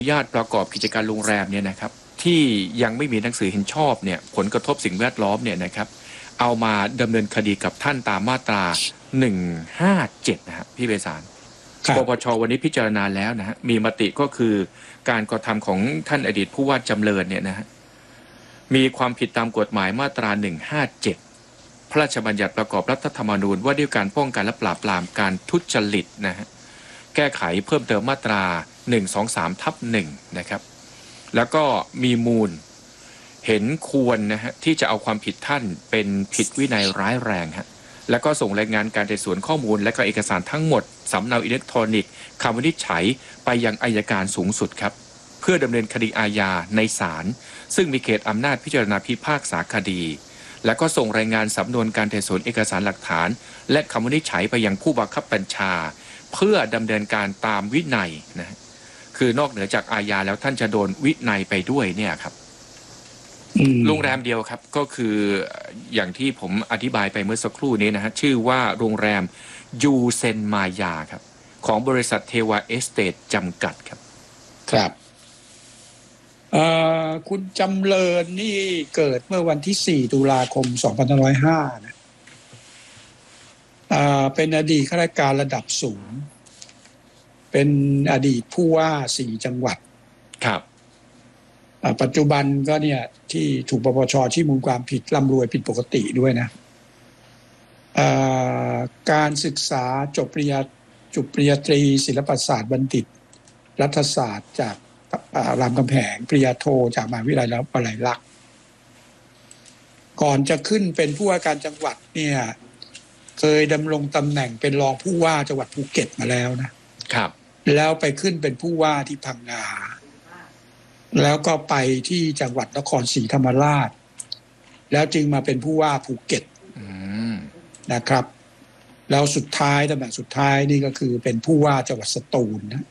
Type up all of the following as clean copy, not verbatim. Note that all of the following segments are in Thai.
ญาตประกอบกิจการโรงแรมเนี่ยนะครับที่ยังไม่มีหนังสือเห็นชอบเนี่ยผลกระทบสิ่งแวดล้อมเนี่ยนะครับเอามาดำเนินคดีกับท่านตามมาตรา157นะฮะพี่เบสารปปชวันนี้พิจารณาแล้วนะฮะมีมติก็คือการกระทำของท่านอดีตผู้ว่าจำเริญเนี่ยนะฮะมีความผิดตามกฎหมายมาตรา157พระราชบัญญัติประกอบรัฐธรรมนูญว่าด้วยการป้องกันและปราบปรามการทุจริตนะฮะแก้ไขเพิ่มเติมมาตรา123/1นะครับแล้วก็มีมูลเห็นควรนะฮะที่จะเอาความผิดท่านเป็นผิดวินัยร้ายแรงฮะแล้วก็ส่งรายงานการไต่สวนข้อมูลและก็เอกสารทั้งหมดสำเนาอิเล็กทรอนิกส์คำวินิจฉัยไปยังอัยการสูงสุดครับเพื่อดำเนินคดีอาญาในศาลซึ่งมีเขตอำนาจพิจารณาพิพากษาคดีและก็ส่งรายงานสำนวนการไต่สวนเอกสารหลักฐานและคำวินิจฉัยไปยังผู้บังคับบัญชาเพื่อดำเนินการตามวินัยนะคือนอกเหนือจากอาญาแล้วท่านจะโดนวินัยไปด้วยเนี่ยครับโรงแรมเดียวครับก็คืออย่างที่ผมอธิบายไปเมื่อสักครู่นี้นะฮะชื่อว่าโรงแรมยูเซนมายาครับของบริษัทเทวาเอสเตทจำกัดครับครับคุณจำเริญนี่เกิดเมื่อวันที่4 ตุลาคม 2505นะเป็นอดีตข้าราชการระดับสูงเป็นอดีตผู้ว่า4 จังหวัดครับปัจจุบันก็เนี่ยที่ถูกปปช.ชี้มูลความผิดร่ำรวยผิดปกติด้วยนะการศึกษาจบปริญญาตรีศิลปศาสตร์บัณฑิตรัฐศาสตร์จากรามคำแหงปริญญาโทจากมหาวิทยาลัยลักษณ์ก่อนจะขึ้นเป็นผู้ว่าการจังหวัดเนี่ยเคยดำรงตำแหน่งเป็นรองผู้ว่าจังหวัดภูเก็ตมาแล้วนะครับแล้วไปขึ้นเป็นผู้ว่าที่พังงาแล้วก็ไปที่จังหวัดนครศรีธรรมราชแล้วจึงมาเป็นผู้ว่าภูเก็ตนะครับแล้วสุดท้ายตำแหน่งสุดท้ายนี่ก็คือเป็นผู้ว่าจังหวัดสตูลนะ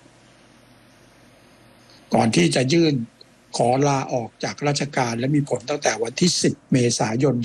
ก่อนที่จะยื่นขอลาออกจากราชการและมีผลตั้งแต่วันที่10 เมษายน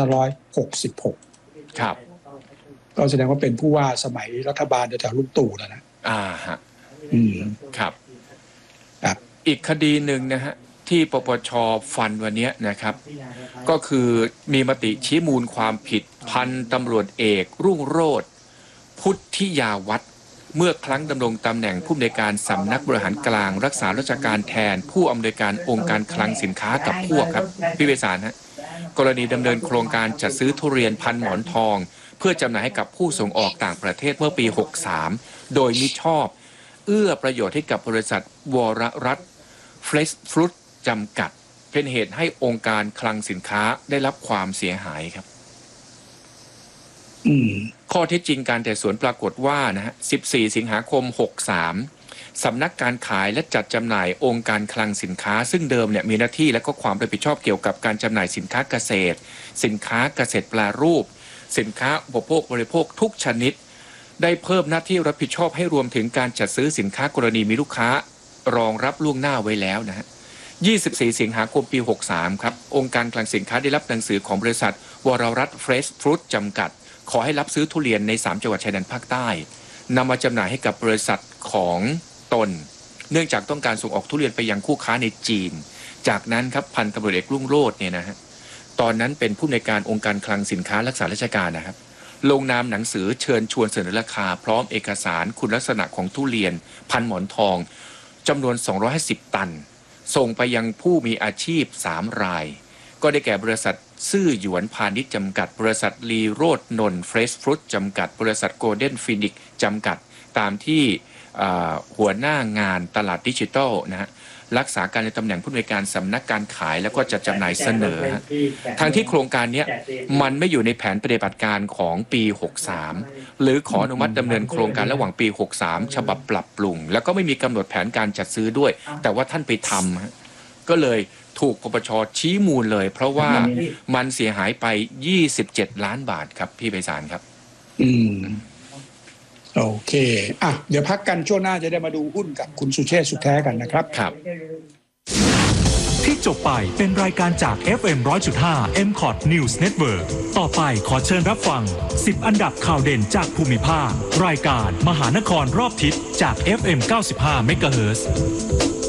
2566 ครับก็แสดงว่าเป็นผู้ว่าสมัยรัฐบาลแถวลุงตู่แล้วนะฮะครับอีกคดีหนึ่งนะฮะที่ปปช.ฟันวันนี้นะครับก็คือมีมติชี้มูลความผิดพันตำรวจเอกรุ่งโรจน์พุทธิยาวัฒน์เมื่อครั้งดำรงตำแหน่งผู้อำนวยการสำนักบริหารกลางรักษาราชการแทนผู้อำนวยการองค์การคลังสินค้ากับพวกครับพี่เวสารฮะกรณีดำเนินโครงการจัดซื้อทุเรียนพันหมอนทองเพื่อจำหน่ายให้กับผู้ส่งออกต่างประเทศเมื่อปี63โดยมิชอบเอื้อประโยชน์ให้กับบริษัทวรรัตน์เฟรชฟรุตจำกัดเป็นเหตุให้องค์การคลังสินค้าได้รับความเสียหายครับข้อเท็จจริงการไต่สวนปรากฏว่านะฮะ14 สิงหาคม 63สำนักการขายและจัดจำหน่ายองค์การคลังสินค้าซึ่งเดิมเนี่ยมีหน้าที่และก็ความรับผิดชอบเกี่ยวกับการจำหน่ายสินค้าเกษตรสินค้าเกษตรแปรรูปสินค้าอุปโภคบริโภคทุกชนิดได้เพิ่มหน้าที่รับผิดชอบให้รวมถึงการจัดซื้อสินค้ากรณีมีลูกค้ารองรับล่วงหน้าไว้แล้วนะฮะ24 สิงหาคมปี 63ครับองค์การคลังสินค้าได้รับหนังสือของบริษัทวรรัตน์เฟรชฟรุตจำกัดขอให้รับซื้อทุเรียนใน3 จังหวัดชายแดนภาคใต้นำมาจำหน่ายให้กับบริษัทของตนเนื่องจากต้องการส่งออกทุเรียนไปยังคู่ค้าในจีนจากนั้นครับพันตำรวจเอกรุ่งโรจน์เนี่ยนะฮะตอนนั้นเป็นผู้อำนวยการองค์การคลังสินค้ารักษาราชการนะครับลงนามหนังสือเชิญชวนเสนอราคาพร้อมเอกสารคุณลักษณะของทุเรียนพันหมอนทองจำนวน250 ตันส่งไปยังผู้มีอาชีพ3 รายก็ได้แก่บริษัทซื่อหยวนพาณิชย์จำกัดบริษัทลีโรดนนท์เฟรชฟรุตจำกัดบริษัทโกลเด้นฟินิกจำกัดตามที่หัวหน้างานตลาดดิจิทัลนะฮะรักษาการในตำแหน่งผู้อำนวยการสำนักการขายแล้วก็จัดจำหน่ายเสนอทางที่โครงการนี้มันไม่อยู่ในแผนปฏิบัติการของปี63หรือขออนุมัติดำเนินโครงการระหว่างปี63ฉบับปรับปรุงแล้วก็ไม่มีกำหนดแผนการจัดซื้อด้วยแต่ว่าท่านไปทำก็เลยถูกปปช.ชี้มูลเลยเพราะว่ามันเสียหายไป27 ล้านบาทครับพี่ไพศาลครับโอเคเดี๋ยวพักกันช่วงหน้าจะได้มาดูหุ้นกับคุณสุเชษฐ์สุดแท้กันนะครับครับที่จบไปเป็นรายการจาก FM 100.5 MCOT News Network ต่อไปขอเชิญรับฟัง10 อันดับข่าวเด่นจากภูมิภาครายการมหานครรอบทิศจาก FM 95 MHz